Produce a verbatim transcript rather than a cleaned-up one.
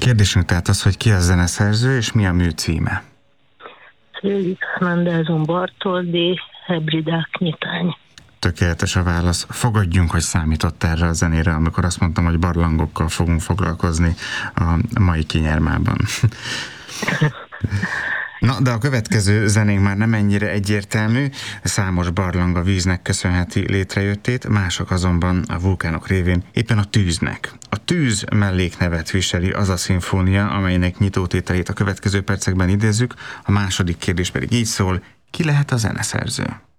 Kérdésünk tehát az, hogy ki a zeneszerző, és mi a mű címe? Félix Mendelssohn Bartholdy, Hebridák nyitány. Tökéletes a válasz. Fogadjunk, hogy számított erre a zenére, amikor azt mondtam, hogy barlangokkal fogunk foglalkozni a mai kinyermában. Na, de a következő zenénk már nem ennyire egyértelmű, számos barlang a víznek köszönheti létrejöttét, mások azonban a vulkánok révén éppen a tűznek. A tűz melléknevet viseli az a szimfónia, amelynek nyitótételét a következő percekben idézzük, a második kérdés pedig így szól, ki lehet a zeneszerző?